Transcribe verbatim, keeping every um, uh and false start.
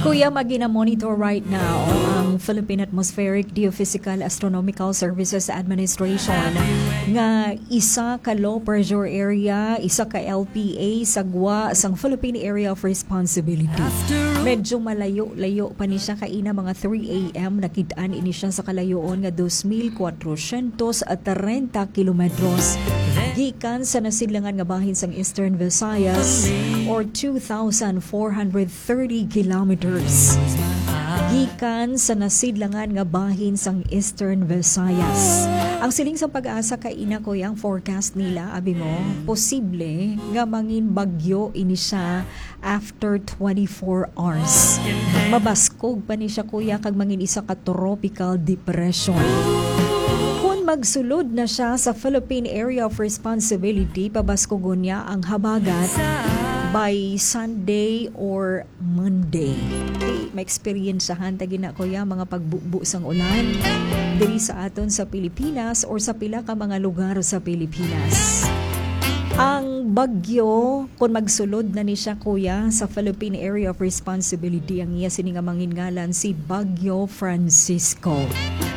Kuya, magina-monitor right now ang Philippine Atmospheric Geophysical Astronomical Services Administration nga isa ka low pressure area, isa ka L P A sagwa sang Philippine Area of Responsibility. Medyo malayo-layo pa ni siya kaina mga three a m nakitaan ini siya sa kalayoon nga two thousand four hundred thirty kilometros gikan sa nasidlangan nga bahin sang Eastern Visayas or two thousand four hundred thirty kilometers gikan sa nasidlangan nga bahin sang Eastern Visayas. Ang siling sa pag-asa kaina ko yang forecast nila, abi mo, posible nga mangin bagyo ini siya after twenty-four hours. Mabaskog pa ni siya kuya kag mangin isa ka tropical depression. Kung magsulod na siya sa Philippine Area of Responsibility, pabaskogon niya ang habagat by Sunday or Monday. Okay, ma-experience sa hanta gina ko ya mga pagbubo sang ulan diri sa aton sa Pilipinas or sa pila ka mga lugar sa Pilipinas. Ang bagyo, kung magsulod na ni siya kuya sa Philippine Area of Responsibility, ang iya sininga mangingalan si Bagyo Francisco.